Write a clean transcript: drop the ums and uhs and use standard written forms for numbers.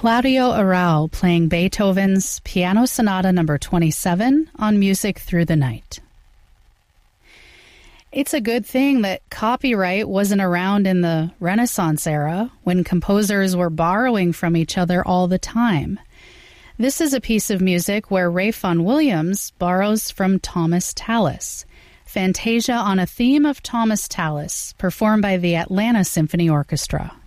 Claudio Arrau playing Beethoven's Piano Sonata No. 27 on Music Through the Night. It's a good thing that copyright wasn't around in the Renaissance era, when composers were borrowing from each other all the time. This is a piece of music where Ralph Vaughan Williams borrows from Thomas Tallis. Fantasia on a theme of Thomas Tallis, performed by the Atlanta Symphony Orchestra.